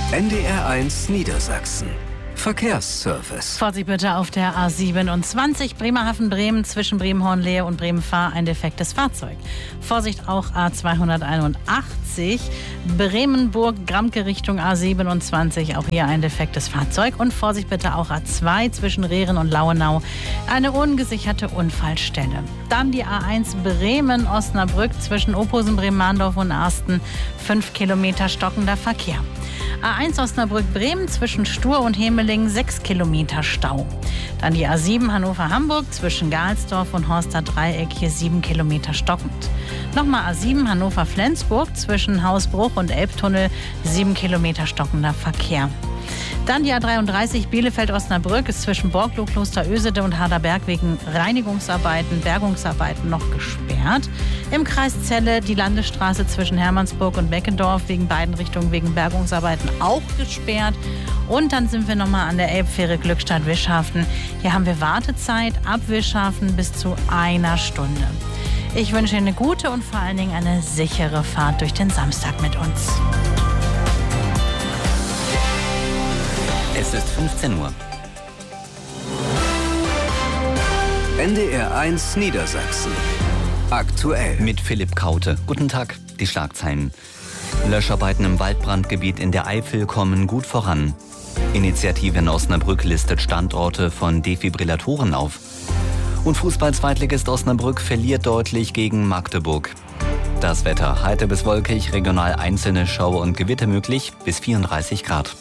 NDR1 Niedersachsen. Verkehrsservice. Vorsicht bitte auf der A27 Bremerhaven-Bremen zwischen Bremen-Hornlehe und Bremen-Fahr ein defektes Fahrzeug. Vorsicht auch A281 Bremenburg-Gramke Richtung A27, auch hier ein defektes Fahrzeug. Und Vorsicht bitte auch A2 zwischen Rehren und Lauenau, eine ungesicherte Unfallstelle. Dann die A1 Bremen-Osnabrück zwischen Ophusen, Bremen-Mahndorf und Arsten, 5 Kilometer stockender Verkehr. A1 Osnabrück-Bremen zwischen Stur und Hemeling 6 Kilometer Stau. Dann die A7 Hannover-Hamburg zwischen Gahlsdorf und Horster Dreieck, hier 7 Kilometer stockend. Nochmal A7 Hannover-Flensburg zwischen Hausbruch und Elbtunnel 7 Kilometer stockender Verkehr. Dann die A33 Bielefeld-Osnabrück ist zwischen Borgloh, Klosterösede und Harderberg wegen Bergungsarbeiten noch gesperrt. Im Kreis Celle die Landesstraße zwischen Hermannsburg und Beckendorf wegen beiden Richtungen wegen Bergungsarbeiten auch gesperrt. Und dann sind wir nochmal an der Elbfähre Glückstadt-Wischhafen. Hier haben wir Wartezeit ab Wischhafen bis zu 1 Stunde. Ich wünsche Ihnen eine gute und vor allen Dingen eine sichere Fahrt durch den Samstag mit uns. Es ist 15 Uhr. NDR1 Niedersachsen. Aktuell. Mit Philipp Kaute. Guten Tag, die Schlagzeilen. Löscharbeiten im Waldbrandgebiet in der Eifel kommen gut voran. Initiative in Osnabrück listet Standorte von Defibrillatoren auf. Und Fußball-Zweitligist Osnabrück verliert deutlich gegen Magdeburg. Das Wetter: heiter bis wolkig, regional einzelne Schauer und Gewitter möglich, bis 34 Grad.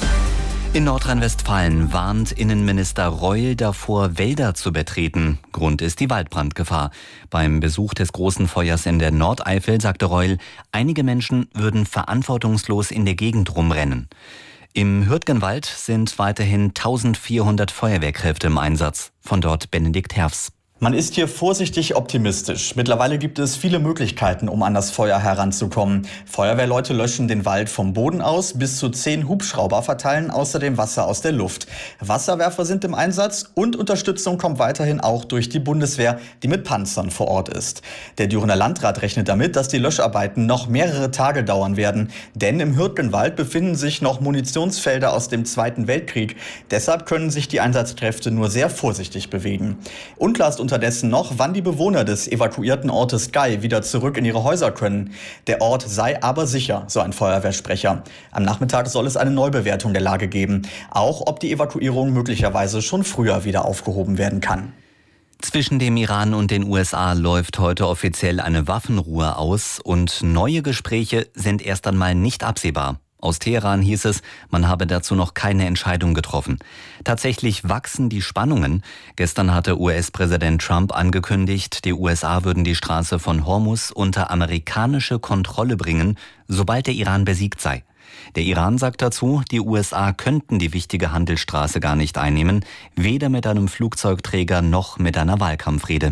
In Nordrhein-Westfalen warnt Innenminister Reul davor, Wälder zu betreten. Grund ist die Waldbrandgefahr. Beim Besuch des großen Feuers in der Nordeifel sagte Reul, einige Menschen würden verantwortungslos in der Gegend rumrennen. Im Hürtgenwald sind weiterhin 1400 Feuerwehrkräfte im Einsatz. Von dort Benedikt Herfs. Man ist hier vorsichtig optimistisch. Mittlerweile gibt es viele Möglichkeiten, um an das Feuer heranzukommen. Feuerwehrleute löschen den Wald vom Boden aus, bis zu 10 Hubschrauber verteilen außerdem Wasser aus der Luft. Wasserwerfer sind im Einsatz und Unterstützung kommt weiterhin auch durch die Bundeswehr, die mit Panzern vor Ort ist. Der Dürener Landrat rechnet damit, dass die Löscharbeiten noch mehrere Tage dauern werden. Denn im Hürtgenwald befinden sich noch Munitionsfelder aus dem Zweiten Weltkrieg. Deshalb können sich die Einsatzkräfte nur sehr vorsichtig bewegen. Unklar ist unterdessen noch, wann die Bewohner des evakuierten Ortes Gay wieder zurück in ihre Häuser können. Der Ort sei aber sicher, so ein Feuerwehrsprecher. Am Nachmittag soll es eine Neubewertung der Lage geben. Auch ob die Evakuierung möglicherweise schon früher wieder aufgehoben werden kann. Zwischen dem Iran und den USA läuft heute offiziell eine Waffenruhe aus und neue Gespräche sind erst einmal nicht absehbar. Aus Teheran hieß es, man habe dazu noch keine Entscheidung getroffen. Tatsächlich wachsen die Spannungen. Gestern hatte US-Präsident Trump angekündigt, die USA würden die Straße von Hormuz unter amerikanische Kontrolle bringen, sobald der Iran besiegt sei. Der Iran sagt dazu, die USA könnten die wichtige Handelsstraße gar nicht einnehmen, weder mit einem Flugzeugträger noch mit einer Wahlkampfrede.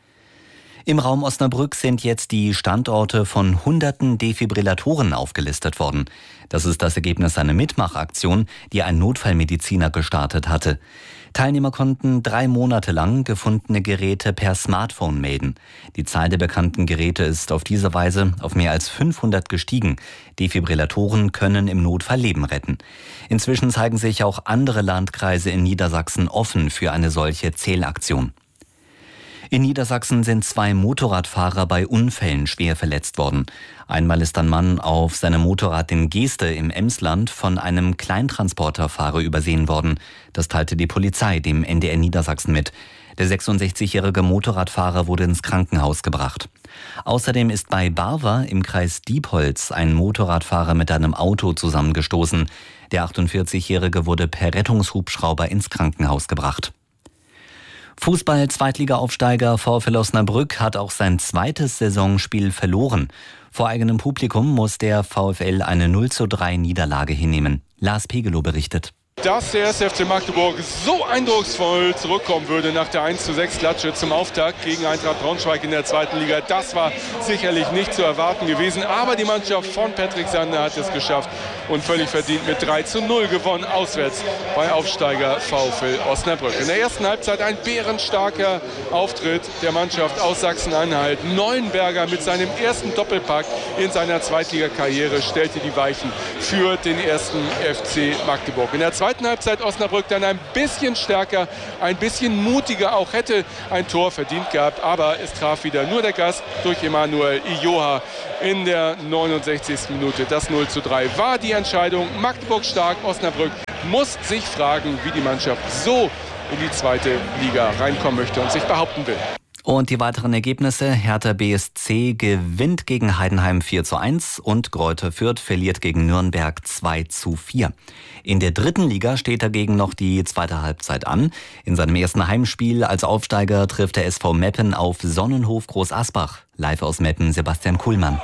Im Raum Osnabrück sind jetzt die Standorte von hunderten Defibrillatoren aufgelistet worden. Das ist das Ergebnis einer Mitmachaktion, die ein Notfallmediziner gestartet hatte. Teilnehmer konnten 3 Monate lang gefundene Geräte per Smartphone melden. Die Zahl der bekannten Geräte ist auf diese Weise auf mehr als 500 gestiegen. Defibrillatoren können im Notfall Leben retten. Inzwischen zeigen sich auch andere Landkreise in Niedersachsen offen für eine solche Zählaktion. In Niedersachsen sind 2 Motorradfahrer bei Unfällen schwer verletzt worden. Einmal ist ein Mann auf seinem Motorrad in Geeste im Emsland von einem Kleintransporterfahrer übersehen worden. Das teilte die Polizei dem NDR Niedersachsen mit. Der 66-jährige Motorradfahrer wurde ins Krankenhaus gebracht. Außerdem ist bei Barwa im Kreis Diepholz ein Motorradfahrer mit einem Auto zusammengestoßen. Der 48-jährige wurde per Rettungshubschrauber ins Krankenhaus gebracht. Fußball-Zweitliga-Aufsteiger VfL Osnabrück hat auch sein zweites Saisonspiel verloren. Vor eigenem Publikum muss der VfL eine 0:3 Niederlage hinnehmen. Lars Pegelow berichtet. Dass der 1. FC Magdeburg so eindrucksvoll zurückkommen würde nach der 1:6 Klatsche zum Auftakt gegen Eintracht Braunschweig in der 2. Liga, das war sicherlich nicht zu erwarten gewesen. Aber die Mannschaft von Patrick Sander hat es geschafft und völlig verdient mit 3:0 gewonnen, auswärts bei Aufsteiger VfL Osnabrück. In der ersten Halbzeit ein bärenstarker Auftritt der Mannschaft aus Sachsen-Anhalt. Neuenberger mit seinem ersten Doppelpack in seiner Zweitligakarriere stellte die Weichen für den 1. FC Magdeburg. In der zweiten Halbzeit Osnabrück dann ein bisschen stärker, ein bisschen mutiger, auch hätte ein Tor verdient gehabt, aber es traf wieder nur der Gast durch Emanuel Ijoha in der 69. Minute. Das 0:3 war die Entscheidung. Magdeburg stark, Osnabrück muss sich fragen, wie die Mannschaft so in die 2. Liga reinkommen möchte und sich behaupten will. Und die weiteren Ergebnisse: Hertha BSC gewinnt gegen Heidenheim 4:1 und Greuther Fürth verliert gegen Nürnberg 2:4. In der 3. Liga steht dagegen noch die zweite Halbzeit an. In seinem ersten Heimspiel als Aufsteiger trifft der SV Meppen auf Sonnenhof Groß Asbach. Live aus Meppen, Sebastian Kuhlmann.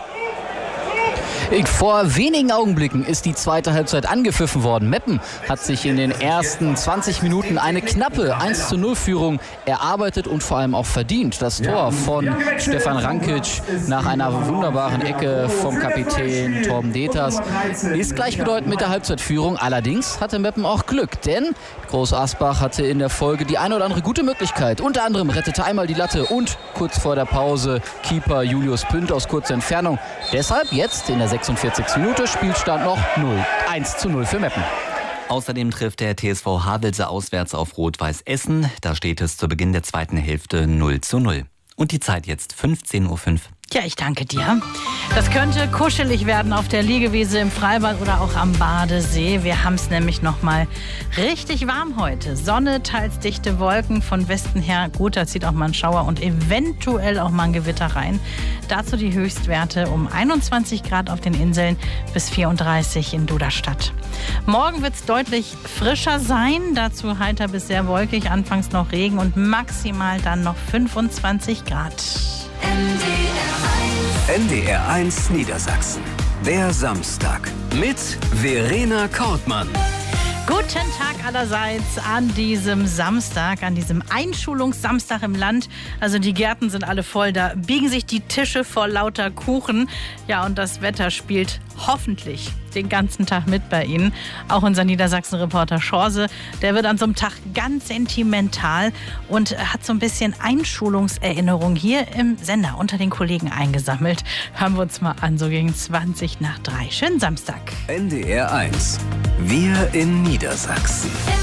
Vor wenigen Augenblicken ist die zweite Halbzeit angepfiffen worden. Meppen hat sich in den ersten 20 Minuten eine knappe 1:0-Führung erarbeitet und vor allem auch verdient. Das Tor von Stefan Rankic nach einer wunderbaren Ecke vom Kapitän Torben Deters ist gleichbedeutend mit der Halbzeitführung. Allerdings hatte Meppen auch Glück, denn Groß Asbach hatte in der Folge die eine oder andere gute Möglichkeit. Unter anderem rettete einmal die Latte und kurz vor der Pause Keeper Julius Pünd aus kurzer Entfernung. Deshalb jetzt in der 46. Minute Spielstand noch 1:0 für Meppen. Außerdem trifft der TSV Havelse auswärts auf Rot-Weiß Essen. Da steht es zu Beginn der zweiten Hälfte 0:0. Und die Zeit jetzt 15:05 Uhr. Ja, ich danke dir. Das könnte kuschelig werden auf der Liegewiese im Freibad oder auch am Badesee. Wir haben es nämlich noch mal richtig warm heute. Sonne, teils dichte Wolken, von Westen her gut, da zieht auch mal ein Schauer und eventuell auch mal ein Gewitter rein. Dazu die Höchstwerte um 21 Grad auf den Inseln bis 34 in Duderstadt. Morgen wird es deutlich frischer sein, dazu heiter bis sehr wolkig, anfangs noch Regen und maximal dann noch 25 Grad. NDR 1 Niedersachsen. Der Samstag mit Verena Kortmann. Guten Tag allerseits an diesem Samstag, an diesem Einschulungssamstag im Land. Also die Gärten sind alle voll, da biegen sich die Tische vor lauter Kuchen. Ja, und das Wetter spielt hoffentlich den ganzen Tag mit bei Ihnen. Auch unser Niedersachsen-Reporter Schorse, der wird an so einem Tag ganz sentimental und hat so ein bisschen Einschulungserinnerung hier im Sender unter den Kollegen eingesammelt. Hören wir uns mal an, so gegen 3:20. Schönen Samstag. NDR 1. Wir in Niedersachsen.